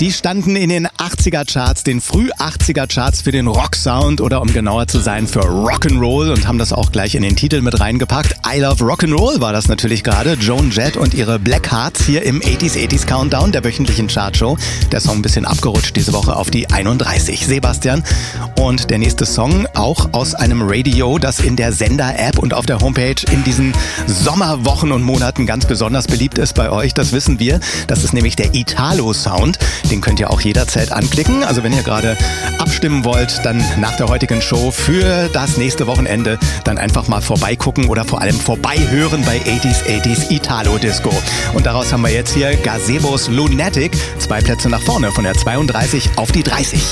Die standen in den 80er Charts, den Früh-80er Charts für den Rock-Sound oder um genauer zu sein für Rock'n'Roll und haben das auch gleich in den Titel mit reingepackt. I Love Rock'n'Roll war das natürlich gerade. Joan Jett und ihre Black Hearts hier im 80s Countdown der wöchentlichen Chartshow. Der Song ein bisschen abgerutscht diese Woche auf die 31. Sebastian. Und der nächste Song auch aus einem Radio, das in der Sender-App und auf der Homepage in diesen Sommerwochen und Monaten ganz besonders beliebt ist bei euch. Das wissen wir. Das ist nämlich der Italo-Sound. Den könnt ihr auch jederzeit anklicken. Also wenn ihr gerade abstimmen wollt, dann nach der heutigen Show für das nächste Wochenende dann einfach mal vorbeigucken oder vor allem vorbeihören bei 80s Italo Disco. Und daraus haben wir jetzt hier Gazebos Lunatic. 2 Plätze nach vorne von der 32 auf die 30.